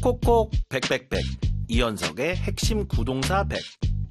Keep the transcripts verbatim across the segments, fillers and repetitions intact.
콕콕 백백백 이현석의 핵심 구동사 백.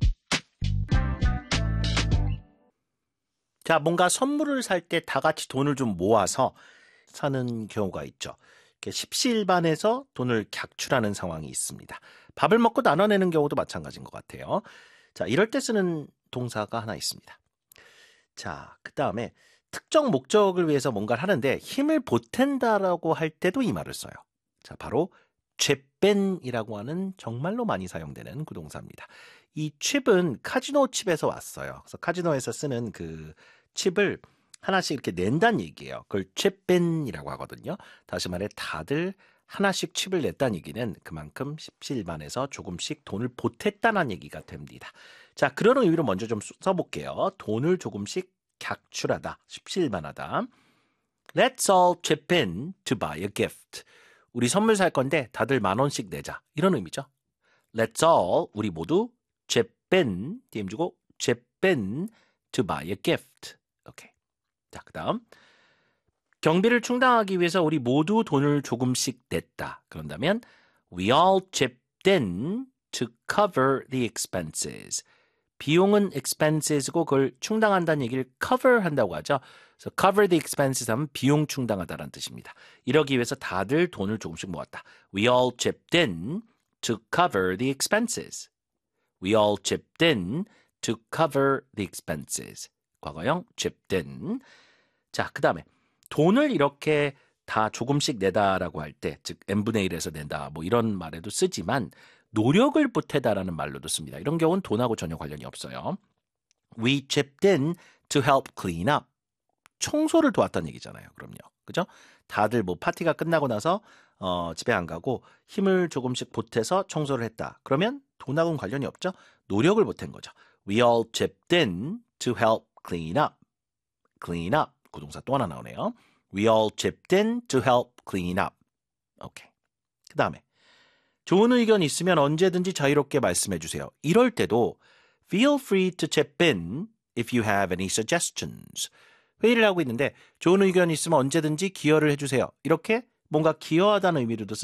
자, 뭔가 선물을 살 때 다 같이 돈을 좀 모아서 사는 경우가 있죠. 십시일반에서 돈을 객출하는 상황이 있습니다. 밥을 먹고 나눠내는 경우도 마찬가지인 것 같아요. 자, 이럴 때 쓰는 동사가 하나 있습니다. 자, 그 다음에 특정 목적을 위해서 뭔가를 하는데 힘을 보탠다라고 할 때도 이 말을 써요. 자, 바로 칩벤이라고 하는 정말로 많이 사용되는 구동사입니다. 이 칩은 카지노 칩에서 왔어요. 그래서 카지노에서 쓰는 그 칩을 하나씩 이렇게 낸다는 얘기예요. 그걸 칩벤이라고 하거든요. 다시 말해 다들 하나씩 칩을 냈다는 얘기는 그만큼 십시일반에서 조금씩 돈을 보탰다는 얘기가 됩니다. 자, 그런 의미로 먼저 좀 써볼게요. 돈을 조금씩 객출하다, 십시일반하다. Let's all chip in to buy a gift. 우리 선물 살 건데 다들 만 원씩 내자. 이런 의미죠. Let's all, 우리 모두 chip in, 뒤에 주고 chip in to buy a gift. 오케이. 자, 그 다음. 경비를 충당하기 위해서 우리 모두 돈을 조금씩 냈다. 그런다면 we all chipped in to cover the expenses. 비용은 expenses고 그걸 충당한다는 얘기를 cover 한다고 하죠. 그래서 cover the expenses 하면 비용 충당하다라는 뜻입니다. 이러기 위해서 다들 돈을 조금씩 모았다. We all chipped in to cover the expenses. We all chipped in to cover the expenses. 과거형 chipped in. 자, 그 다음에 돈을 이렇게 다 조금씩 내다라고 할 때, 즉 n분의 일에서 낸다 뭐 이런 말에도 쓰지만 노력을 보태다라는 말로도 씁니다. 이런 경우는 돈하고 전혀 관련이 없어요. We chipped in to help clean up. 청소를 도왔다는 얘기잖아요. 그럼요. 그죠? 다들 뭐 파티가 끝나고 나서 어, 집에 안 가고 힘을 조금씩 보태서 청소를 했다. 그러면 돈하고는 관련이 없죠? 노력을 보탠 거죠. We all chipped in to help clean up. clean up. 구동사 또 하나 나오네요. We all chipped in to help clean up. 오케이. 그 다음에 좋은 의견 있으면 언제든지 자유롭게 말씀해 주세요. 이럴 때도 feel free to chip in if you have any suggestions. 회의를 하고 있는데 좋은 의견 있으면 언제든지 기여를 해주세요. 이렇게 뭔가 기여하다는 의미로도